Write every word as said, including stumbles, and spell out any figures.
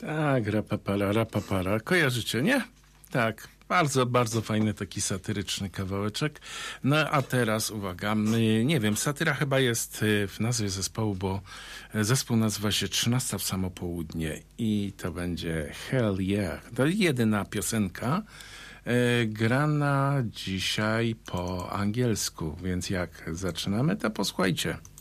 Tak, rapapara, rapapara. Kojarzycie, nie? Tak. Bardzo, bardzo fajny taki satyryczny kawałeczek. No a teraz uwaga, nie wiem, satyra chyba jest w nazwie zespołu, bo zespół nazywa się Trzynasta w samo południe i to będzie Hell Yeah. To jedyna piosenka e, grana dzisiaj po angielsku, więc jak zaczynamy, to posłuchajcie.